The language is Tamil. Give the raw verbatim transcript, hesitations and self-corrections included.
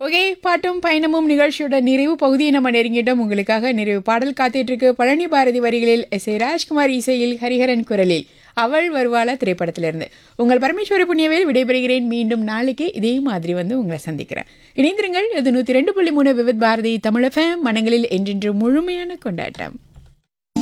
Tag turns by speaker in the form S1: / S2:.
S1: ஓகே, பாட்டும் பயணமும் நிகழ்ச்சியோட நிறைவு பகுதியை நம்ம நெருங்கிட்டோம். உங்களுக்காக நிறைவு பாடல் காத்துட்டு இருக்கு. பழனி பாரதி வரிகளில் எஸ் ஏ ராஜ்குமார் இசையில் ஹரிஹரன் குரலில் அவள் வருவாளா திரைப்படத்திலிருந்து உங்கள் பரமேஸ்வரி புண்ணியவேல் விடைபெறுகிறேன். மீண்டும் நாளைக்கு இதே மாதிரி வந்து உங்களை சந்திக்கிறேன். இணைந்திருங்கள். இது நூற்றி ரெண்டு புள்ளி மூணு விவித் பாரதி தமிழ் எஃப்எம். மனங்களில் என்றென்று முழுமையான கொண்டாட்டம்.